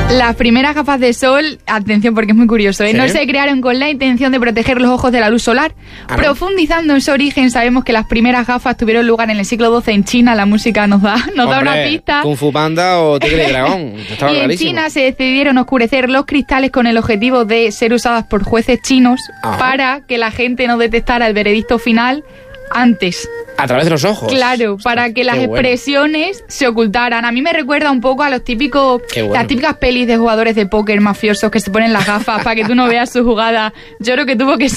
Las primeras gafas de sol, atención porque es muy curioso, ¿eh? ¿Sí? No se crearon con la intención de proteger los ojos de la luz solar. Profundizando en su origen, sabemos que las primeras gafas tuvieron lugar en el siglo XII en China. La música nos da una pista. Kung Fu Panda o Tigre y Dragón. Estaba y clarísimo. En China se decidieron oscurecer los cristales con el objetivo de ser usadas por jueces chinos para que la gente no detectara el veredicto final antes. A través de los ojos. Claro, para que las expresiones se ocultaran. A mí me recuerda un poco a los típicos, las típicas pelis de jugadores de póker mafiosos que se ponen las gafas para que tú no veas su jugada. Yo creo que tuvo que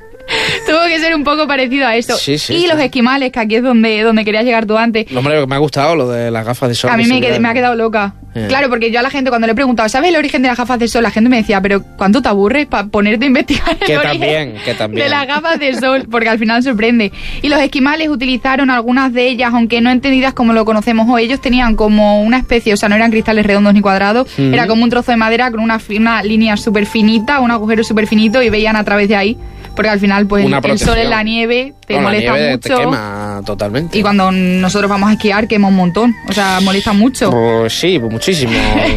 ser un poco parecido a eso. Sí, sí, y los esquimales, que aquí es donde querías llegar tú antes. Hombre, me ha gustado lo de las gafas de sol. A mí me ha quedado loca. Claro, porque yo a la gente cuando le he preguntado, ¿sabes el origen de las gafas de sol? La gente me decía, pero ¿cuánto te aburres para ponerte a investigar el origen de las gafas de sol? Porque al final sorprende. Y los esquimales utilizaron algunas de ellas, aunque no entendidas como lo conocemos hoy. Ellos tenían como una especie, o sea, no eran cristales redondos ni cuadrados, era como un trozo de madera con una línea súper finita, un agujero súper finito y veían a través de ahí. Porque al final, pues el sol en la nieve te molesta mucho. Te quema totalmente. Y cuando nosotros vamos a esquiar, quema un montón. O sea, molesta mucho. Pues sí, pues muchísimo.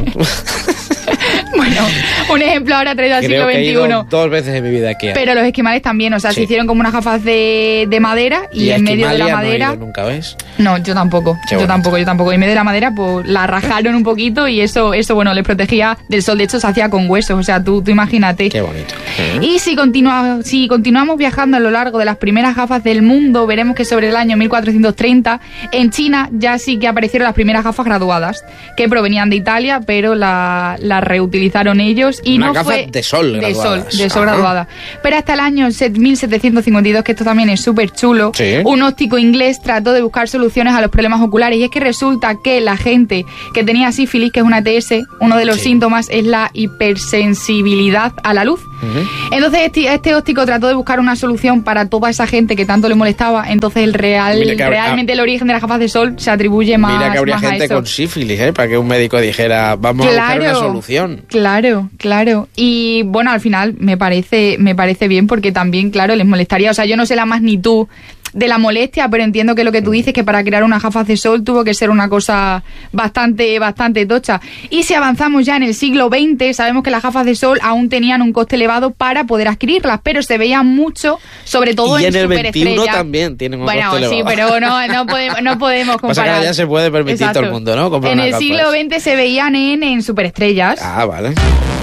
Bueno, un ejemplo ahora traído al siglo XXI. He ido 2 veces en mi vida aquí. Pero los esquimales también, o sea, se hicieron como unas gafas de madera y en medio de la madera... No he ido nunca, ¿ves? No, yo tampoco. Yo tampoco. En medio de la madera, pues la rajaron un poquito y eso bueno, les protegía del sol. De hecho, se hacía con huesos. O sea, tú imagínate. Qué bonito. Y si continuamos viajando a lo largo de las primeras gafas del mundo, veremos que sobre el año 1430, en China ya sí que aparecieron las primeras gafas graduadas, que provenían de Italia, pero las reutilizaron ellos y Una no gafa fue de sol graduadas. De sol graduada. Pero hasta el año 1752, que esto también es súper chulo, un óptico inglés trató de buscar soluciones a los problemas oculares, y es que resulta que la gente que tenía sífilis, que es una ETS, uno de los síntomas es la hipersensibilidad a la luz. Entonces este óptico trató de buscar una solución para toda esa gente que tanto le molestaba. Entonces realmente el origen de las gafas de sol se atribuye más a eso. Mira que habría gente con sífilis, para que un médico dijera, vamos a buscar una solución. Claro. Y bueno, al final me parece bien, porque también, claro, les molestaría. O sea, yo no sé la magnitud de la molestia, pero entiendo que lo que tú dices, que para crear unas gafas de sol tuvo que ser una cosa bastante tocha. Y si avanzamos ya en el siglo XX, sabemos que las gafas de sol aún tenían un coste elevado para poder adquirirlas, pero se veían mucho, sobre todo en superestrellas. Y en el 21 también tienen un coste elevado. Sí, pero no podemos comparar. O sea, que ya se puede permitir todo el mundo, ¿no? En el siglo XX se veían en superestrellas. Ah, vale.